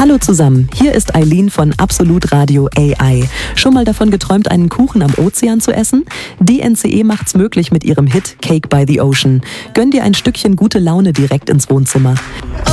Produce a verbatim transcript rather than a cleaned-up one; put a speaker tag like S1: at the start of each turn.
S1: Hallo zusammen, hier ist Eileen von Absolut Radio A I. Schon mal davon geträumt, einen Kuchen am Ozean zu essen? D N C E macht's möglich mit ihrem Hit Cake by the Ocean. Gönn dir ein Stückchen gute Laune direkt ins Wohnzimmer.